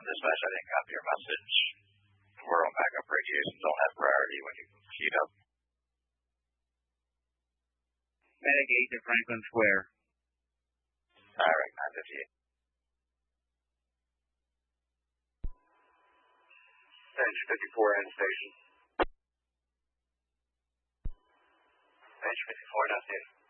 Dispatch, I didn't copy your message. We're on backup radios and don't have priority when you queued up. Medic 8 to Franklin Square. Alright, 958. Bench 54 end station. Bench 54, not safe.